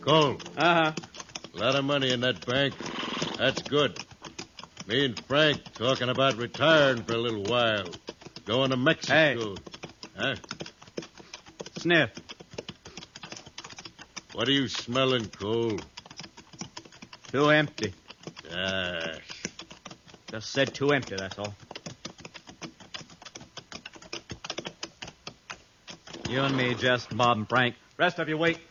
Cole, Uh-huh. a lot of money in that bank. That's good. Me and Frank talking about retiring for a little while. Going to Mexico. Hey. Huh? Sniff. What are you smelling, Cole? Too empty. Yes. Just said too empty, that's all. You and me, Jess, Bob, and Frank. Rest of you wait.